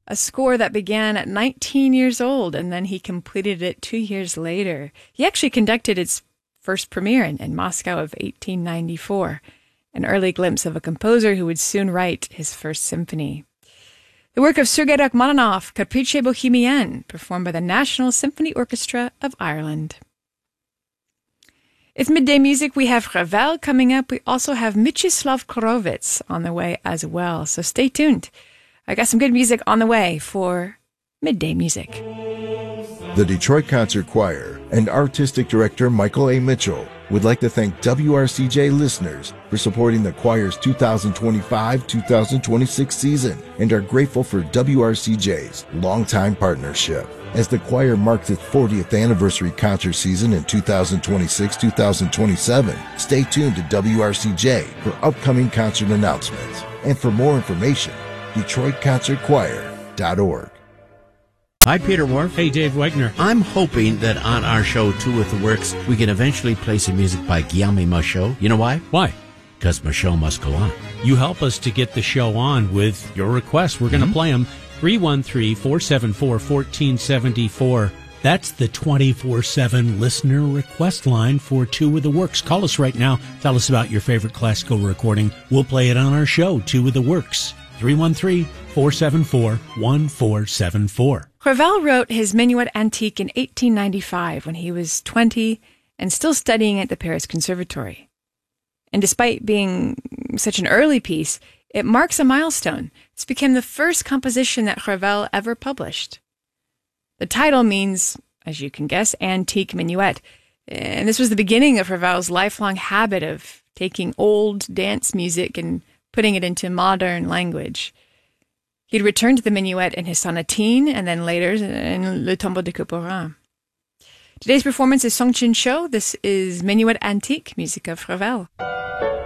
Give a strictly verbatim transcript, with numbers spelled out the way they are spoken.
a score that began at nineteen years old, and then he completed it two years later. He actually conducted its first premiere in, in Moscow of eighteen ninety-four, an early glimpse of a composer who would soon write his first symphony. The work of Sergei Rachmaninoff, Caprice Bohemienne, performed by the National Symphony Orchestra of Ireland. It's Midday Music. We have Ravel coming up. We also have Mieczyslaw Horowitz on the way as well, so stay tuned. I got some good music on the way for Midday Music. The Detroit Concert Choir and Artistic Director Michael A. Mitchell would like to thank W R C J listeners for supporting the choir's two thousand twenty-five two thousand twenty-six season and are grateful for W R C J's longtime partnership. As the choir marks its fortieth anniversary concert season in two thousand twenty-six two thousand twenty-seven, stay tuned to W R C J for upcoming concert announcements. And for more information, Detroit Concert Choir dot org. Hi, Peter Wharf. Hey, Dave Wegner. I'm hoping that on our show, Two with the Works, we can eventually play some music by Guillaume Michaud. You know why? Why? Because Michaud must go on. You help us to get the show on with your requests. We're going to mm-hmm. play them. three one three, four seven four, one four seven four. That's the twenty-four seven listener request line for Two with the Works. Call us right now. Tell us about your favorite classical recording. We'll play it on our show, Two with the Works. three one three, four seven four, one four seven four. Ravel wrote his Minuet Antique in eighteen ninety-five when he was twenty and still studying at the Paris Conservatory. And despite being such an early piece, it marks a milestone. This became the first composition that Ravel ever published. The title means, as you can guess, Antique Minuet. And this was the beginning of Ravel's lifelong habit of taking old dance music and putting it into modern language. He'd returned to the minuet in his sonatine and then later in Le Tombeau de Couperin. Today's performance is Song Chin Cho. This is Minuet Antique, music of Ravel.